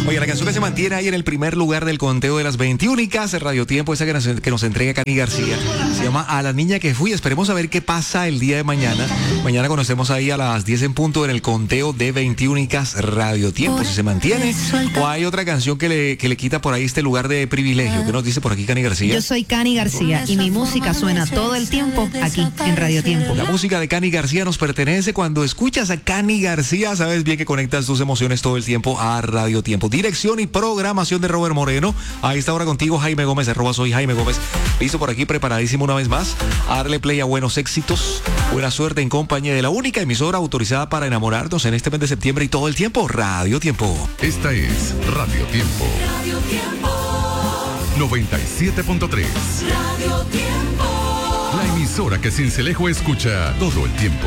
Oye, la canción que se mantiene ahí en el primer lugar del conteo de las 21 Radio Tiempo, esa que nos entrega Cani García, se llama A la niña que fui. Esperemos a ver qué pasa el día de mañana. Mañana conocemos ahí a las 10 en punto en el conteo de 21 Radio Tiempo, si se mantiene. O hay otra canción que le quita por ahí este lugar de privilegio. ¿Qué nos dice por aquí Cani García? Yo soy Cani García y mi música suena todo el tiempo aquí en Radio Tiempo. La música de Cani García nos pertenece. Cuando escuchas a Cani García, sabes bien que conectas tus emociones todo el tiempo a Radio Tiempo. Dirección y programación de Robert Moreno. A esta hora contigo, Jaime Gómez, @soy Jaime Gómez. Listo por aquí, preparadísimo una vez más a darle play a buenos éxitos. Buena suerte en compañía de la única emisora autorizada para enamorarnos en este mes de septiembre y todo el tiempo, Radio Tiempo. Esta es Radio Tiempo. Radio Tiempo. 97.3. Radio Tiempo. La emisora que Sincelejo escucha todo el tiempo.